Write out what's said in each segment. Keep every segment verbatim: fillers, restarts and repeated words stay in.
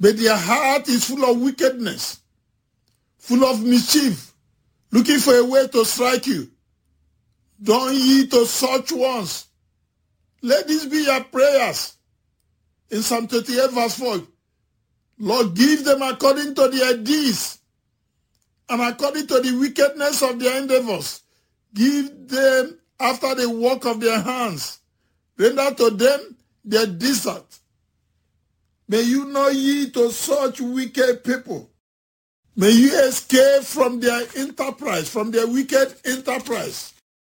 but their heart is full of wickedness, full of mischief, looking for a way to strike you. Don't yield to such ones. Let this be your prayers. In Psalm thirty-eight verse four, Lord, give them according to their deeds and according to the wickedness of their endeavors. Give them after the work of their hands. Render to them their desert. May you not yield to such wicked people. May you escape from their enterprise, from their wicked enterprise.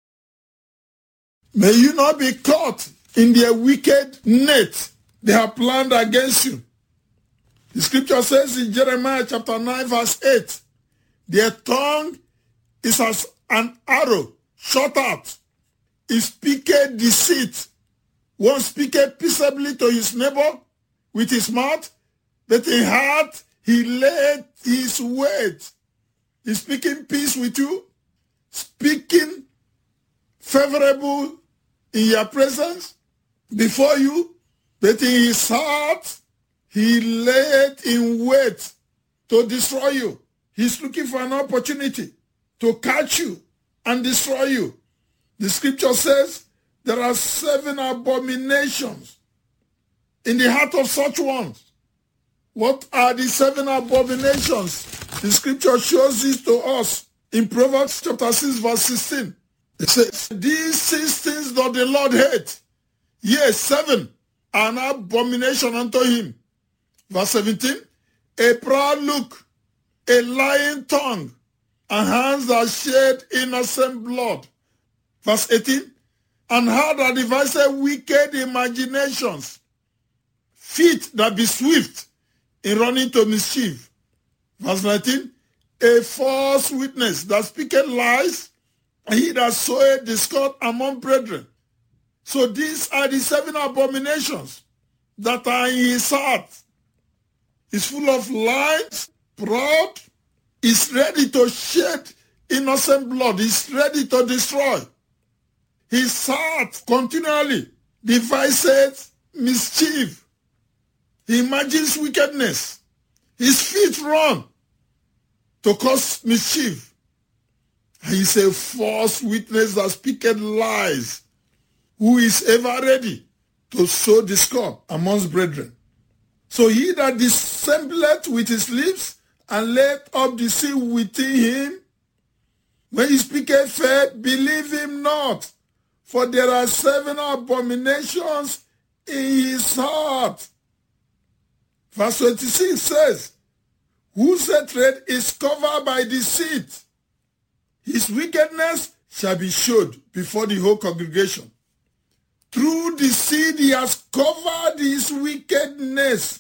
May you not be caught in their wicked net they have planned against you. The scripture says in Jeremiah chapter nine verse eight, their tongue is as an arrow shot out. It speaketh deceit. One speaketh peaceably to his neighbor with his mouth, but in heart he laid his word. He's speaking peace with you, speaking favorable in your presence, before you, but in his heart he laid in wait to destroy you. He's looking for an opportunity to catch you and destroy you. The scripture says there are seven abominations in the heart of such ones. What are the seven abominations? The scripture shows this to us in Proverbs chapter six verse sixteen. It says, these six things doth the Lord hate. Yes, seven are an abomination unto him. Verse seventeen, a proud look, a lying tongue, and hands that shed innocent blood. Verse eighteen, and heart that deviseth wicked imaginations, feet that be swift in running to mischief. Verse nineteen, a false witness that speaketh lies, and he that soweth discord among brethren. So these are the seven abominations that are in his heart. He's full of lies, proud, is ready to shed innocent blood, is ready to destroy. His heart continually devises mischief. He imagines wickedness. His feet run to cause mischief. He's a false witness that speaketh lies, who is ever ready to sow discord amongst brethren. So he that dissembleth with his lips and let up deceit within him, when he speaketh fair, believe him not, for there are seven abominations in his heart. Verse twenty-six says, whose trade is covered by deceit, his wickedness shall be showed before the whole congregation. Through deceit he has covered his wickedness.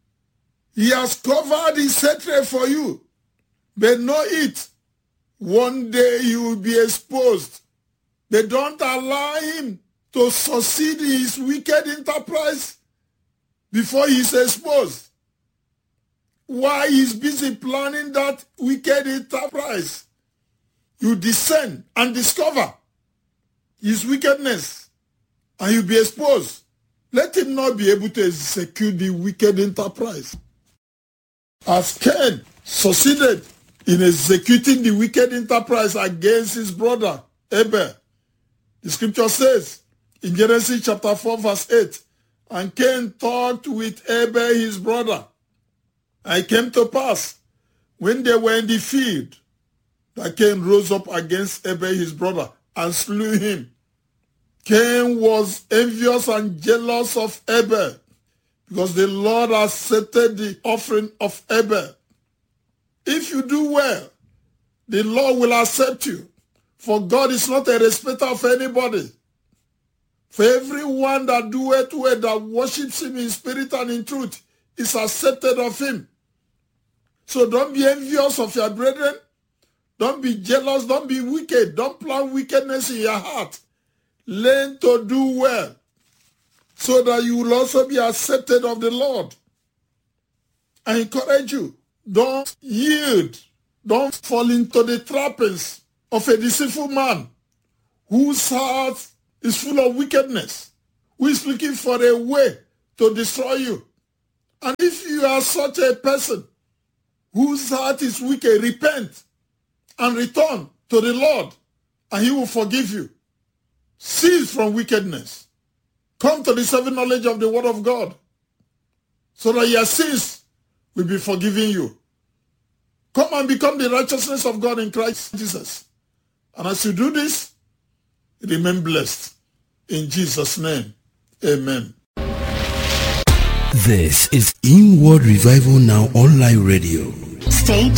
He has covered his hatred for you. But know it, one day you will be exposed. But don't allow him to succeed in his wicked enterprise before he is exposed. While he's busy planning that wicked enterprise, you discern and discover his wickedness, and you'll be exposed. Let him not be able to execute the wicked enterprise. As Cain succeeded in executing the wicked enterprise against his brother Abel, the scripture says in Genesis chapter four verse eight, and Cain talked with Abel his brother. And it came to pass, when they were in the field, that Cain rose up against Abel his brother and slew him. Cain was envious and jealous of Abel, because the Lord accepted the offering of Abel. If you do well, the Lord will accept you, for God is not a respecter of anybody. For everyone that doeth well, that worships him in spirit and in truth, is accepted of him. So don't be envious of your brethren. Don't be jealous. Don't be wicked. Don't plan wickedness in your heart. Learn to do well, so that you will also be accepted of the Lord. I encourage you, don't yield. Don't fall into the trappings of a deceitful man whose heart is full of wickedness, who is looking for a way to destroy you. And if you are such a person whose heart is wicked, repent and return to the Lord, and he will forgive you. Cease from wickedness. Come to the saving knowledge of the word of God, so that your sins will be forgiven you. Come and become the righteousness of God in Christ Jesus. And as you do this, remain blessed. In Jesus' name, amen. This is Inward Revival Now Online Radio. Stay